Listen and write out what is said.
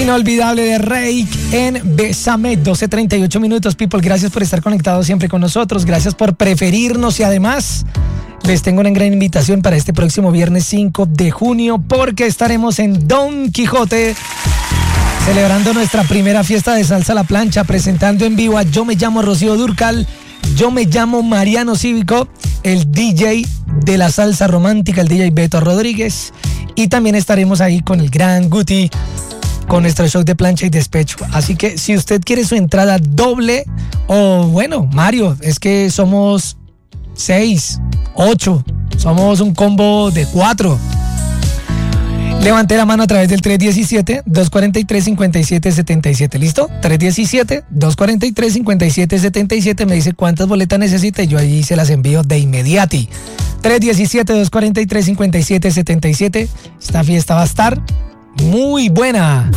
Inolvidable de Reik en Bésame, 12:38 minutos. People, gracias por estar conectados siempre con nosotros. Gracias por preferirnos y además les tengo una gran invitación para este próximo viernes 5 de junio porque estaremos en Don Quijote celebrando nuestra primera fiesta de salsa a la plancha, presentando en vivo a Yo me llamo Rocío Dúrcal, yo me llamo Mariano Cívico, el DJ de la salsa romántica, el DJ Beto Rodríguez, y también estaremos ahí con el gran Guti con nuestro show de plancha y despecho. Así que si usted quiere su entrada doble, o bueno, Mario, es que somos 6, 8, somos un combo de 4. Levante la mano a través del 317-243-5777. ¿Listo? 317-243-5777. Me dice cuántas boletas necesita y yo allí se las envío de inmediati. 317-243-5777. Esta fiesta va a estar muy buena.